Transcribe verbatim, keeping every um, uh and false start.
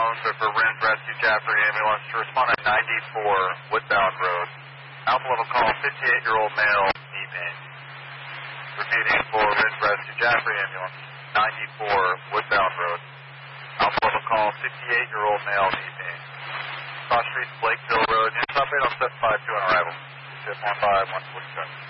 phones are for Ren's Rescue Chapter Ambulance to respond at ninety-four Woodbound Road. Alpha level call, fifty-eight-year-old male, knee pain. Repeating for Ren's Rescue Chapter Ambulance, ninety-four Woodbound Road. Alpha level call, fifty-eight-year-old male, knee pain. Cross Street, Blakeville Road, units operate on seven five two on arrival. Ship one five one forty-seven.